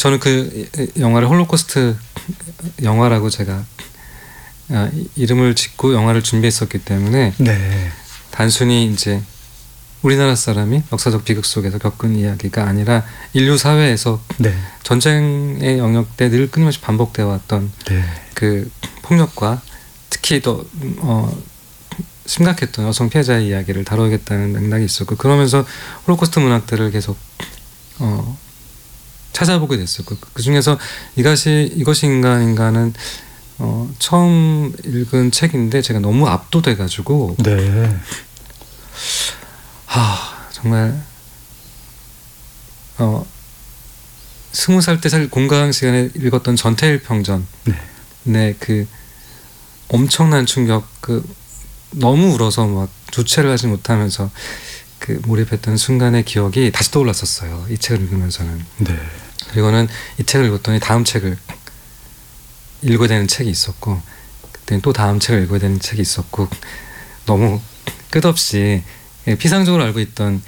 저는 그 영화를 홀로코스트 영화라고 제가 이름을 짓고 영화를 준비했었기 때문에 네. 단순히 이제 우리나라 사람이 역사적 비극 속에서 겪은 이야기가 아니라 인류 사회에서 네. 전쟁의 영역 때 늘 끊임없이 반복되어 왔던 네. 그 폭력과 특히 더 심각했던 여성 피해자의 이야기를 다루겠다는 맥락이 있었고, 그러면서 홀로코스트 문학들을 계속 찾아보게 됐었고, 그 중에서 이것이 인간인가는 처음 읽은 책인데 제가 너무 압도돼가지고 네. 정말 20살 때 사실 공강 시간에 읽었던 전태일 평전의 그 엄청난 충격, 그 너무 울어서 막 주체를 하지 못하면서 그 몰입했던 순간의 기억이 다시 떠올랐었어요. 이 책을 읽으면서는. 네. 그리고는 이 책을 읽었더니 다음 책을 읽어야 되는 책이 있었고, 그때는 또 다음 책을 읽어야 되는 책이 있었고, 너무 끝없이 피상적으로 알고 있던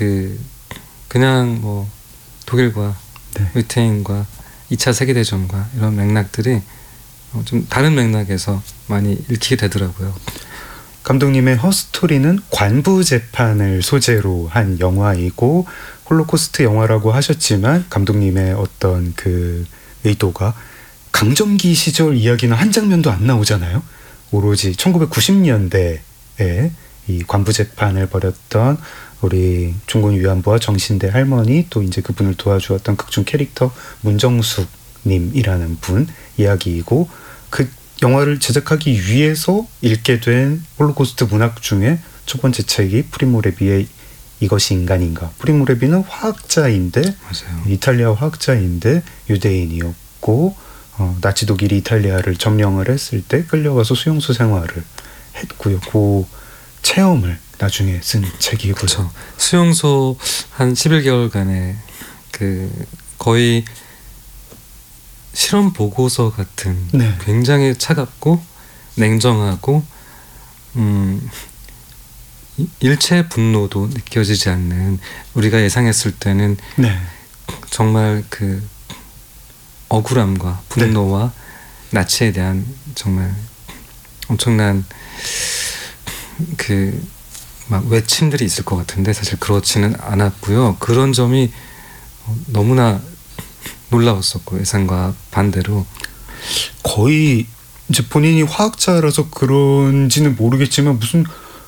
그냥 뭐 독일과 유태인과 2차 세계대전과 이런 맥락들이 좀 다른 맥락에서 많이 읽히게 되더라고요. 감독님의 허스토리는 관부 재판을 소재로 한 영화이고 홀로코스트 영화라고 하셨지만 감독님의 어떤 그 의도가 강점기 시절 이야기는 한 장면도 안 나오잖아요. 오로지 1990년대에 이 관부 재판을 벌였던 우리 종군 위안부와 정신대 할머니, 또 이제 그분을 도와주었던 극중 캐릭터 문정숙 님이라는 분 이야기이고, 그 영화를 제작하기 위해서 읽게 된 홀로코스트 문학 중에 첫 번째 책이 프리모 레비의 이것이 인간인가. 프리모 레비는 화학자인데, 맞아요. 이탈리아 화학자인데 유대인이었고 나치 독일이 이탈리아를 점령을 했을 때 끌려가서 수용소 생활을 했고요. 그 체험을 나중에 쓴 책이고요. 그렇죠. 수용소 한 11개월간의 그 거의 실험 보고서 같은 굉장히 차갑고 냉정하고 일체 분노도 느껴지지 않는, 우리가 예상했을 때는 정말 그 억울함과 분노와 나치에 대한 정말 엄청난 그 막 외침들이 있을 것 같은데 사실 그렇지는 않았고요. 그런 점이 너무나 놀라웠었고, 예상과 반대로. 거의 이제 본인이 화학자라서 그런지는 모르겠지만 무슨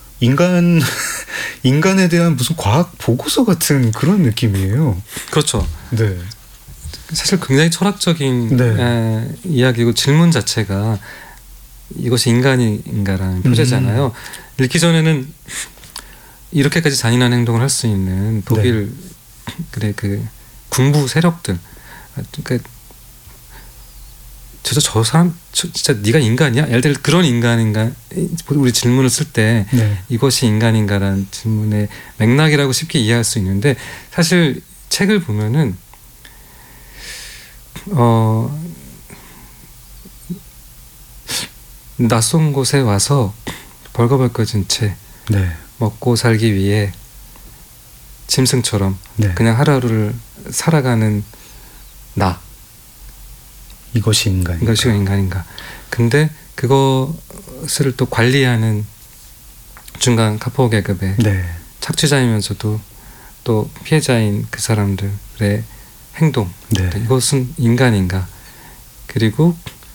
인간에 대한 무슨 과학 보고서 같은 그런 느낌이에요. 그렇죠. 네. 사실 굉장히 철학적인 이야기고, 질문 자체가 이것이 인간인가라는 표제잖아요. 읽기 전에는 이렇게까지 잔인한 행동을 할 수 있는 독일 그 군부 세력들, 그러니까 저 사람 진짜 네가 인간이야? 예를 들어 그런 인간인가, 우리 질문을 쓸 때 이것이 인간인가라는 질문의 맥락이라고 쉽게 이해할 수 있는데, 사실 책을 보면은 낯선 곳에 와서 벌거벗겨진 채 먹고 살기 위해 짐승처럼 그냥 하루하루를 살아가는 나, 이것이 인간인가. 근데 그것을 또 관리하는 중간 카포 계급의 착취자이면서도 또 피해자인 그 사람들의 행동, 이것은 인간인가. 그리고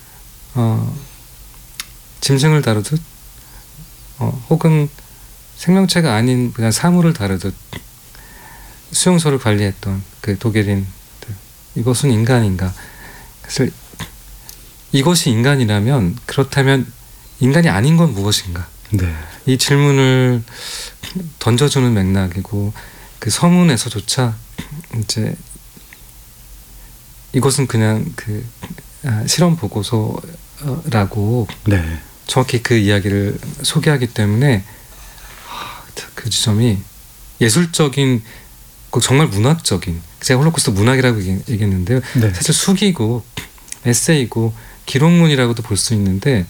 짐승을 다루듯 혹은 생명체가 아닌 그냥 사물을 다루듯 수용소를 관리했던 그 독일인들, 이것은 인간인가. 그래서 이것이 인간이라면, 그렇다면 인간이 아닌 건 무엇인가. 이 질문을 던져주는 맥락이고, 그 서문에서조차 이제 이것은 그냥 그 실험 보고서라고 정확히 그 이야기를 소개하기 때문에 그 지점이 예술적인, 정말 문학적인, 제가 홀로코스트 문학이라고 얘기했는데요. 사실 수기고 에세이고 기록문이라고도 볼 수 있는데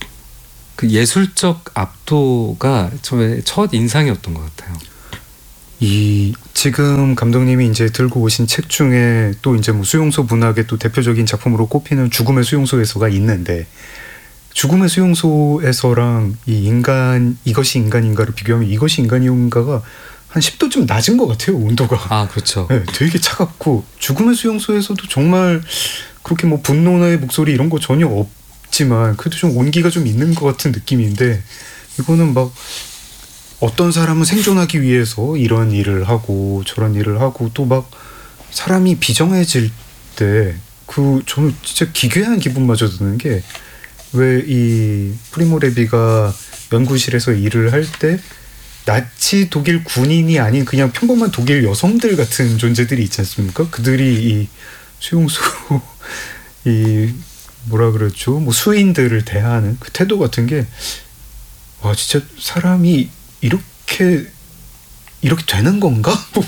그 예술적 압도가 저의 첫 인상이었던 것 같아요. 이 지금 감독님이 이제 들고 오신 책 중에 또 이제 뭐 수용소 문학의 또 대표적인 작품으로 꼽히는 죽음의 수용소에서가 있는데, 죽음의 수용소에서랑 이 인간, 이것이 인간인가를 비교하면 이것이 인간인가가 한 10도쯤 낮은 것 같아요, 온도가. 아, 그렇죠. 네, 되게 차갑고, 죽음의 수용소에서도 정말 그렇게 뭐 분노의 목소리 이런 거 전혀 없지만 그래도 좀 온기가 좀 있는 것 같은 느낌인데, 이거는 막 어떤 사람은 생존하기 위해서 이런 일을 하고 저런 일을 하고, 또 막 사람이 비정해질 때 그 저는 진짜 기괴한 기분마저 드는 게, 왜 이 프리모 레비가 연구실에서 일을 할 때 나치 독일 군인이 아닌 그냥 평범한 독일 여성들 같은 존재들이 있지 않습니까? 그들이 이 수용소 이 뭐라 그랬죠? 뭐 수인들을 대하는 그 태도 같은 게, 와 진짜 사람이 이렇게 되는 건가? 뭐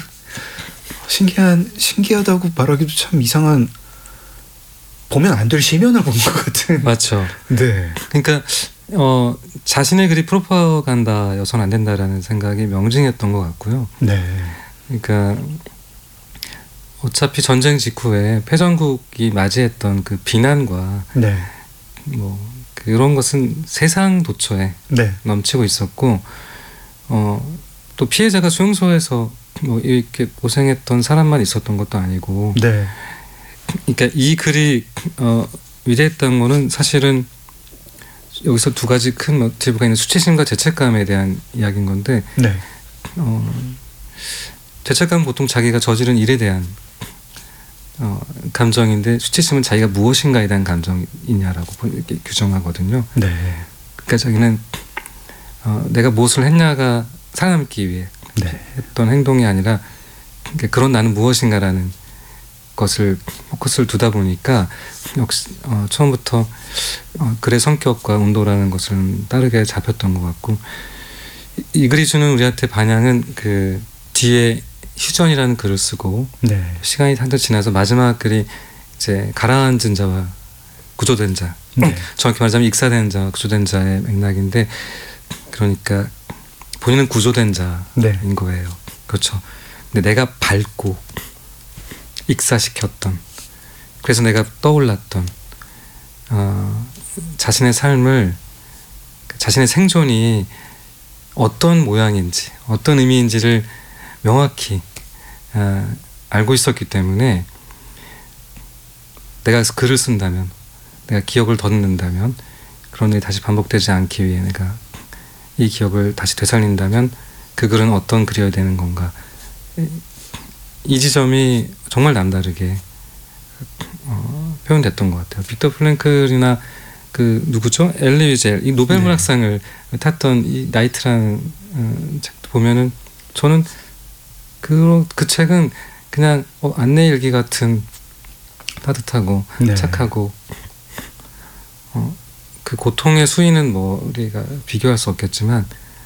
신기하다고 말하기도 참 이상한, 보면 안 될 심연을 본 것 같은. 맞죠. 네. 그러니까 자신의 글이 프로파간다여서는 안 된다라는 생각이 명징했던 것 같고요. 네. 그러니까 어차피 전쟁 직후에 패전국이 맞이했던 그 비난과 네. 뭐 그런 것은 세상 도처에 네. 넘치고 있었고, 또 피해자가 수용소에서 뭐 이렇게 고생했던 사람만 있었던 것도 아니고, 네. 그러니까 이 글이 위대했던 거는 사실은 여기서 두 가지 큰 모티브가 있는 수치심과 죄책감에 대한 이야기인 건데, 네. 죄책감은 보통 자기가 저지른 일에 대한 감정인데, 수치심은 자기가 무엇인가에 대한 감정이냐라고 이렇게 규정하거든요. 네. 그러니까 자기는 내가 무엇을 했냐가 살아남기 위해 네. 했던 행동이 아니라, 그런 나는 무엇인가라는 것을 포커스를 두다 보니까 역시 처음부터 글의 성격과 온도라는 것을 다르게 잡혔던 것 같고, 이 글이 주는 우리한테 반향은 그 뒤에 휴전이라는 글을 쓰고, 네. 시간이 한참 지나서 마지막 글이 이제 가라앉은 자와 구조된 자, 네. 정확히 말하자면 익사된 자와 구조된 자의 맥락인데, 그러니까 본인은 구조된 자인 네. 거예요. 그렇죠. 근데 내가 밟고 익사시켰던, 그래서 내가 떠올랐던 자신의 삶을, 자신의 생존이 어떤 모양인지 어떤 의미인지를 명확히 알고 있었기 때문에, 내가 글을 쓴다면, 내가 기억을 덧는다면, 그런 일이 다시 반복되지 않기 위해 내가 이 기억을 다시 되살린다면 그 글은 어떤 글이어야 되는 건가, 이 지점이 정말 남다르게 표현됐던 것 같아요. 빅터 프랭클이나 그 누구죠? 엘리 위젤, 이 노벨 문학상을 탔던 이 나이트라는 책도 보면은, 저는 그 책은 그냥 안내 일기 같은 따뜻하고 네. 착하고, 그 고통의 수위는 뭐 우리가 비교할 수 없겠지만,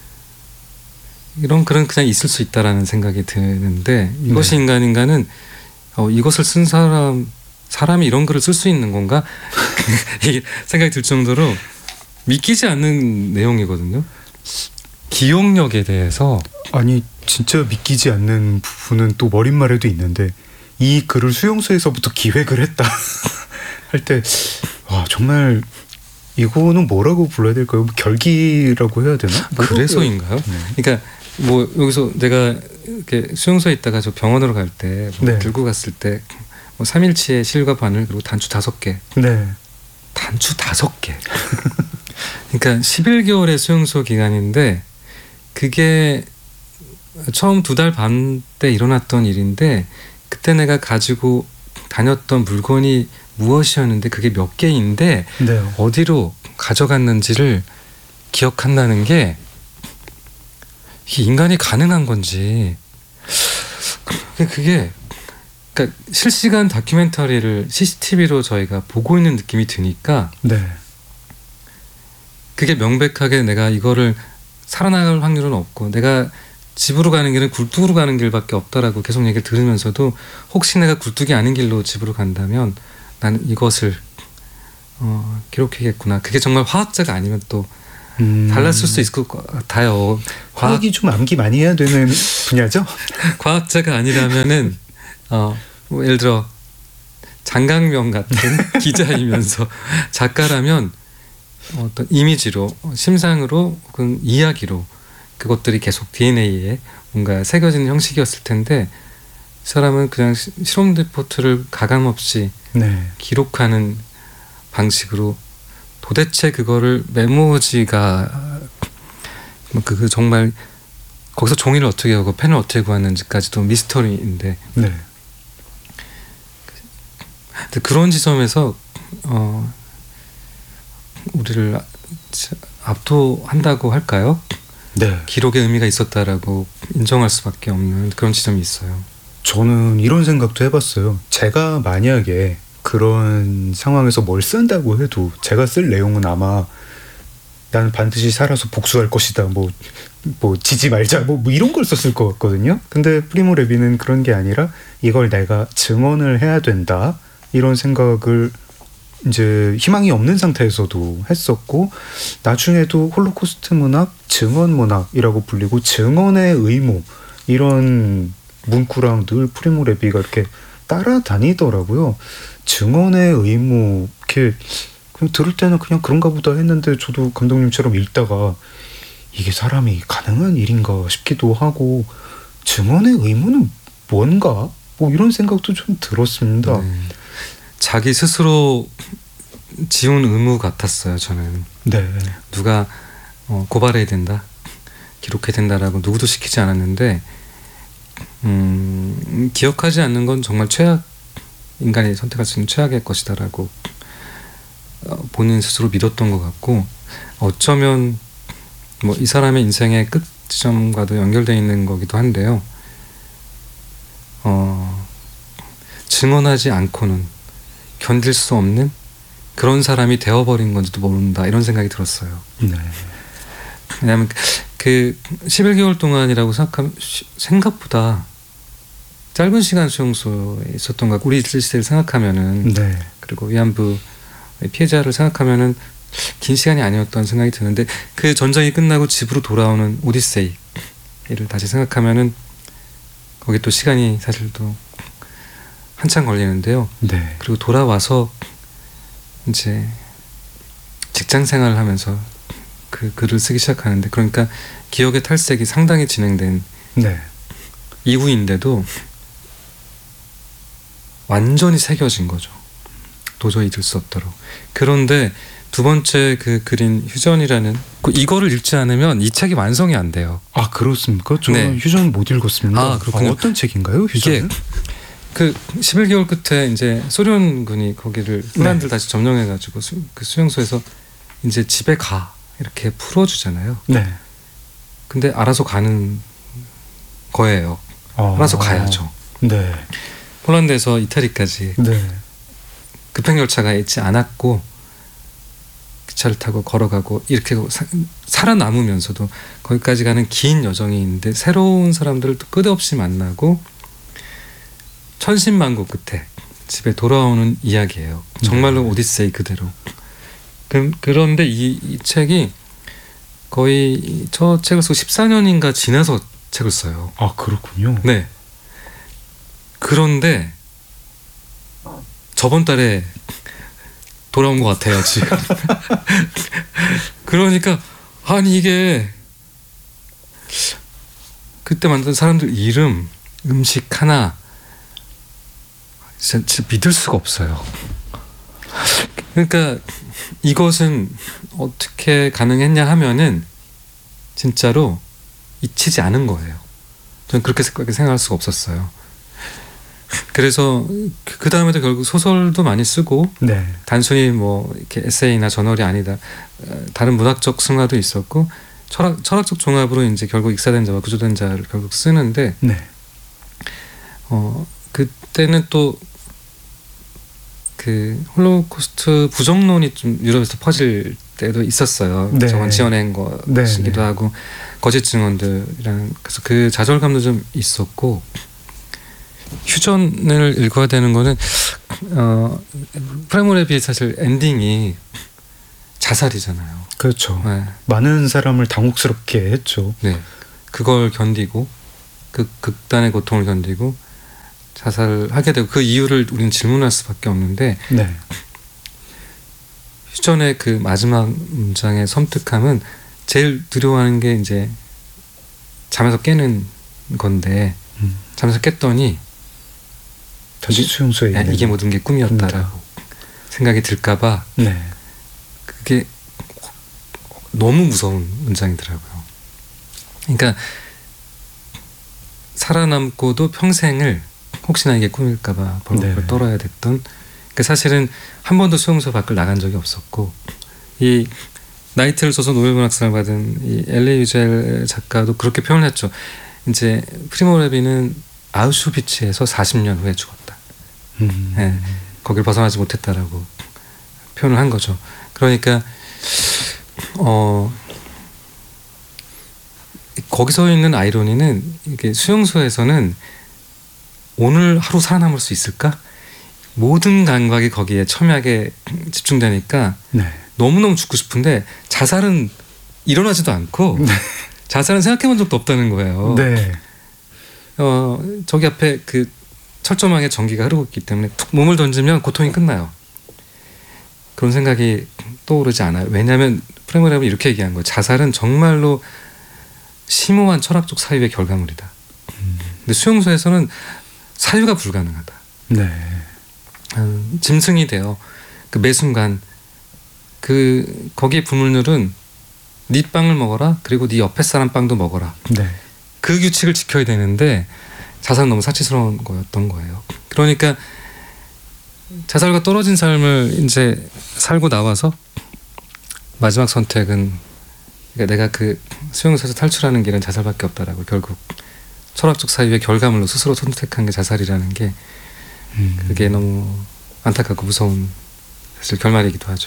이런 글은 그냥 있을 수 있다라는 생각이 드는데, 이것이 네. 인간인가는 이것을 쓴 사람이 이런 글을 쓸 수 있는 건가? 이게 생각이 들 정도로 믿기지 않는 내용이거든요. 기억력에 대해서. 아니 진짜 믿기지 않는 부분은 또 머릿말에도 있는데, 이 글을 수용소에서부터 기획을 했다 할 때, 와 정말 이거는 뭐라고 불러야 될까요? 뭐 결기라고 해야 되나? 그래서인가요? 그러니까 뭐 여기서 내가 이렇게 수용소에 있다가 저 병원으로 갈 때 뭐 네. 들고 갔을 때 뭐 3일치의 실과 바늘, 그리고 단추 5개. 네. 단추 5개. 그러니까 11개월의 수용소 기간인데, 그게 처음 2달 반 때 일어났던 일인데, 그때 내가 가지고 다녔던 물건이 무엇이었는데, 그게 몇 개인데 네. 어디로 가져갔는지를 기억한다는 게, 이게 인간이 가능한 건지, 그게 그러니까 실시간 다큐멘터리를 CCTV로 저희가 보고 있는 느낌이 드니까, 네. 그게 명백하게 내가 이거를 살아나갈 확률은 없고, 내가 집으로 가는 길은 굴뚝으로 가는 길밖에 없다라고 계속 얘기를 들으면서도, 혹시 내가 굴뚝이 아닌 길로 집으로 간다면 나는 이것을 기록해야겠구나. 그게 정말 화학자가 아니면 또 달랐을 수 있을 것 같아요. 과학이 좀 암기 많이 해야 되는 분야죠? 과학자가 아니라면은 뭐 예를 들어 장강명 같은 기자이면서 작가라면 어떤 이미지로, 심상으로 혹은 이야기로 그것들이 계속 DNA에 뭔가 새겨지는 형식이었을 텐데, 이 사람은 그냥 실험 리포트를 가감없이 네. 기록하는 방식으로 도대체 그거를 메모지가 그 정말 거기서 종이를 어떻게 하고 펜을 어떻게 구하는지까지도 미스터리인데, 네. 그런 지점에서 우리를 압도한다고 할까요? 네. 기록의 의미가 있었다라고 인정할 수밖에 없는 그런 지점이 있어요. 저는 이런 생각도 해봤어요. 제가 만약에 그런 상황에서 뭘 쓴다고 해도 제가 쓸 내용은 아마 나는 반드시 살아서 복수할 것이다. 뭐 지지 말자. 뭐 이런 걸 썼을 것 같거든요. 근데 프리모 레비는 그런 게 아니라 이걸 내가 증언을 해야 된다. 이런 생각을 이제 희망이 없는 상태에서도 했었고, 나중에도 홀로코스트 문학, 증언 문학이라고 불리고 증언의 의무, 이런 문구랑 늘 프리모 레비가 이렇게 따라다니더라고요. 증언의 의무, 이렇게 그냥 들을 때는 그냥 그런가 보다 했는데, 저도 감독님처럼 읽다가 이게 사람이 가능한 일인가 싶기도 하고, 증언의 의무는 뭔가? 뭐 이런 생각도 좀 들었습니다. 자기 스스로 지운 의무 같았어요, 저는. 네. 누가 고발해야 된다, 기록해야 된다라고 누구도 시키지 않았는데, 기억하지 않는 건 정말 최악, 인간이 선택할 수 있는 최악의 것이다라고 본인 스스로 믿었던 것 같고, 어쩌면 뭐 이 사람의 인생의 끝 지점과도 연결되어 있는 거기도 한데요. 증언하지 않고는 견딜 수 없는 그런 사람이 되어버린 건지도 모른다, 이런 생각이 들었어요. 네. 왜냐하면 그 11개월 동안이라고 생각하면 생각보다 짧은 시간 수용소에 있었던 것 같고, 우리 시대를 생각하면은, 네. 그리고 위안부 피해자를 생각하면은 긴 시간이 아니었던 생각이 드는데, 그 전쟁이 끝나고 집으로 돌아오는 오디세이를 다시 생각하면은 거기 또 시간이 사실 또 한참 걸리는데요. 네. 그리고 돌아와서 이제 직장 생활을 하면서 그 글을 쓰기 시작하는데, 그러니까 기억의 탈색이 상당히 진행된 네. 이후인데도 완전히 새겨진 거죠. 도저히 잊을 수 없도록. 그런데 두 번째 그 글인 휴전이라는, 이거를 읽지 않으면 이 책이 완성이 안 돼요. 아, 그렇습니까? 저 네. 휴전 못 읽었습니다. 아, 그렇군요. 어떤 책인가요, 휴전은? 이게 그 11개월 끝에 이제 소련군이 거기를 폴란드를 다시 점령해가지고 그 수용소에서 이제 집에 가 이렇게 풀어주잖아요. 네. 근데 알아서 가는 거예요. 알아서 가야죠. 네. 폴란드에서 이태리까지 네. 급행열차가 있지 않았고 기차를 타고 걸어가고 이렇게 살아남으면서도 거기까지 가는 긴 여정이 있는데, 새로운 사람들을 또 끝없이 만나고 천신만고 끝에 집에 돌아오는 이야기예요. 정말로 오디세이 그대로. 그런데 이 책이 거의 저 책을 쓰고 14년인가 지나서 책을 써요. 아, 그렇군요. 네. 그런데 저번 달에 돌아온 것 같아요, 지금. 그러니까 아니 이게 그때 만든 사람들 이름, 음식 하나 진짜 믿을 수가 없어요. 그러니까 이것은 어떻게 가능했냐 하면은 진짜로 잊히지 않은 거예요. 저는 그렇게 생각할 수가 없었어요. 그래서 그 다음에도 결국 소설도 많이 쓰고, 네. 단순히 뭐 이렇게 에세이나 저널이 아니다, 다른 문학적 승화도 있었고, 철학적 종합으로 이제 결국 익사된 자와 구조된 자를 결국 쓰는데, 네. 그때는 또 그 홀로코스트 부정론이 좀 유럽에서 퍼질 때도 있었어요. 네. 저건 지어낸 것이기도 네. 하고 거짓 증언들이라는, 그래서 그 좌절감도 좀 있었고, 휴전을 읽어야 되는 거는 프레모 레비의 사실 엔딩이 자살이잖아요. 그렇죠. 네. 많은 사람을 당혹스럽게 했죠. 네. 그걸 견디고 그 극단의 고통을 견디고 자살을 하게 되고 그 이유를 우리는 질문할 수밖에 없는데 네. 휴전의 그 마지막 문장의 섬뜩함은 제일 두려워하는 게 이제 잠에서 깨는 건데 잠에서 깼더니 다시 수용소에 있는 이게 모든 게 꿈이었다라고 생각이 들까봐 네. 그게 너무 무서운 문장이더라고요. 그러니까 살아남고도 평생을 혹시나 이게 꿈일까봐 벌벌 네. 떨어야 됐던. 그 사실은 한 번도 수용소 밖을 나간 적이 없었고 이 나이트를 써서 노벨문학상을 받은 이 엘리 위젤 작가도 그렇게 표현했죠. 이제 프리모 레비는 아우슈비츠에서 40년 후에 죽었다. 네, 거길 벗어나지 못했다라고 표현을 한 거죠. 그러니까 거기서 있는 아이러니는 이게 수용소에서는 오늘 하루 살아남을 수 있을까? 모든 감각이 거기에 첨예하게 집중되니까 네. 너무너무 죽고 싶은데 자살은 일어나지도 않고 자살은 생각해본 적도 없다는 거예요. 네. 저기 앞에 그 철조망에 전기가 흐르고 있기 때문에 툭 몸을 던지면 고통이 끝나요. 그런 생각이 떠오르지 않아요. 왜냐하면 프레모랩은 이렇게 얘기한 거예요. 자살은 정말로 심오한 철학적 사유의 결과물이다. 근데 수용소에서는 사유가 불가능하다. 네. 짐승이 돼요. 그 매 순간 거기에 불문율은 네 빵을 먹어라. 그리고 네 옆에 사람 빵도 먹어라. 네. 그 규칙을 지켜야 되는데 자살은 너무 사치스러운 거였던 거예요. 그러니까 자살과 떨어진 삶을 이제 살고 나와서 마지막 선택은 그러니까 내가 그 수용소에서 탈출하는 길은 자살밖에 없다라고 결국 철학적 사유의 결과물로 스스로 선택한 게 자살이라는 게 그게 너무 안타깝고 무서운 사실 결말이기도 하죠.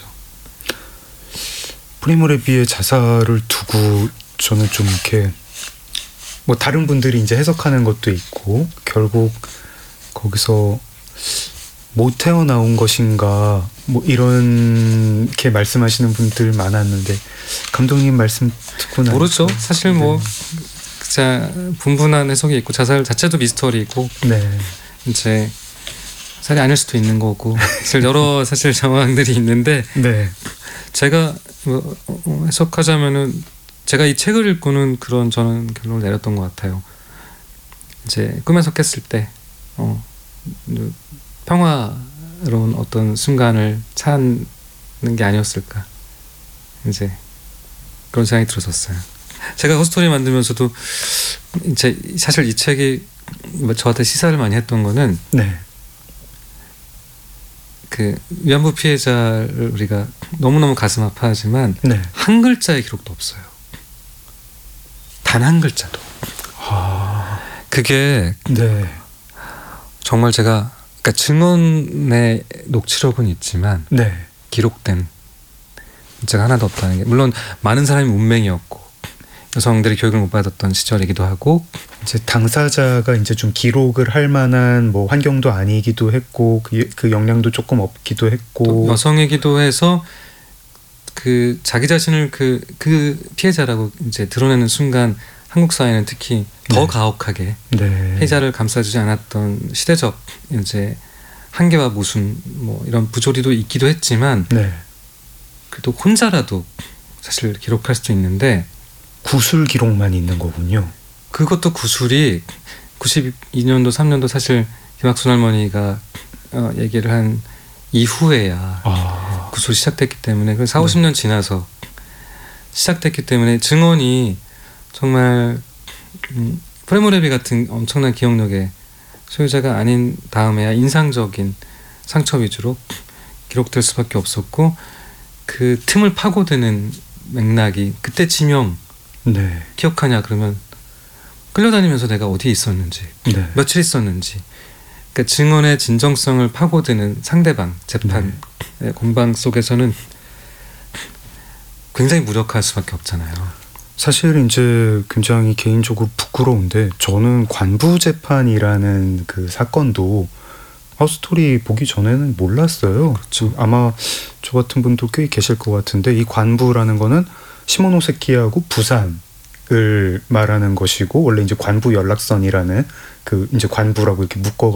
프리모 레비의 자살을 두고 저는 좀 이렇게 뭐 다른 분들이 이제 해석하는 것도 있고 결국 거기서 못 태어나온 것인가 뭐 이렇게 말씀하시는 분들 많았는데 감독님 말씀 듣고 나니까 모르죠. 사실 뭐 진짜 분분한 해석이 있고 자살 자체도 미스터리고 네. 이제 자살이 아닐 수도 있는 거고 사실 여러 사실 상황들이 있는데 네. 제가 해석하자면은 제가 이 책을 읽고는 그런 저는 결론을 내렸던 것 같아요. 이제 꿈에서 깼을 때 평화로운 어떤 순간을 찾는 게 아니었을까 이제 그런 생각이 들었었어요. 제가 허스토리 만들면서도 이제 사실 이 책이 저한테 시사를 많이 했던 거는 네. 그 위안부 피해자를 우리가 너무너무 가슴 아파하지만 네. 한 글자의 기록도 없어요. 단 한 글자도. 그게 네. 정말 제가 그러니까 증언의 녹취록은 있지만 네. 기록된 문자가 하나도 없다는 게 물론 많은 사람이 문맹이었고 여성들이 교육을 못 받았던 시절이기도 하고 이제 당사자가 이제 좀 기록을 할 만한 뭐 환경도 아니기도 했고 그 역량도 조금 없기도 했고 여성이기도 해서 그 자기 자신을 그 피해자라고 이제 드러내는 순간 한국 사회는 특히 더 네. 가혹하게 네. 피해자를 감싸주지 않았던 시대적 이제 한계와 모순 뭐 이런 부조리도 있기도 했지만 네. 그래도 혼자라도 사실 기록할 수도 있는데 구술 기록만 있는 거군요. 그것도 구술이 92년도 3년도 사실 김학순 할머니가 얘기를 한 이후에야 구술이 시작됐기 때문에 그 40-50년 지나서 시작됐기 때문에 증언이 정말 프레모 레비 같은 엄청난 기억력의 소유자가 아닌 다음에야 인상적인 상처 위주로 기록될 수밖에 없었고 그 틈을 파고드는 맥락이 그때 지명 네. 기억하냐 그러면 끌려다니면서 내가 어디에 있었는지 네. 며칠 있었는지 그러니까 증언의 진정성을 파고드는 상대방 재판 공방 속에서는 굉장히 무력할 수밖에 없잖아요. 사실 이제 굉장히 개인적으로 부끄러운데 저는 관부 재판이라는 그 사건도 하우스토리 보기 전에는 몰랐어요. 그렇죠. 아마 저 같은 분도 꽤 계실 것 같은데 이 관부라는 거는 시모노세키하고 부산을 말하는 것이고 원래 이제 관부 연락선이라는 그 이제 관부라고 이렇게 묶어